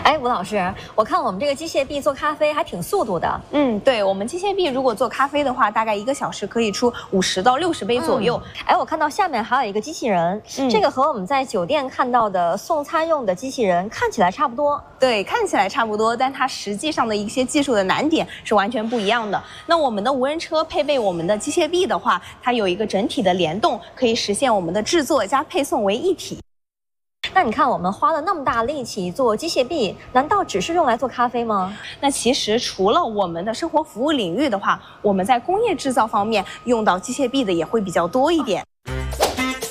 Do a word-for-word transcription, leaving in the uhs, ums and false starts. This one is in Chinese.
哎，吴老师，我看我们这个机械臂做咖啡还挺速度的。 嗯，对，我们机械臂如果做咖啡的话，大概一个小时可以出五十到六十杯左右。 嗯、哎，我看到下面还有一个机器人， 嗯、 这个和我们在酒店看到的送餐用的机器人看起来差不多。 对，看起来差不多，但它实际上的一些技术的难点是完全不一样的。那我们的无人车配备我们的机械臂的话，它有一个整体的联动，可以实现我们的制作加配送为一体。 那你看，我们花了那么大力气做机械臂，难道只是用来做咖啡吗？ 那其实除了我们的生活服务领域的话，我们在工业制造方面用到机械臂的也会比较多一点。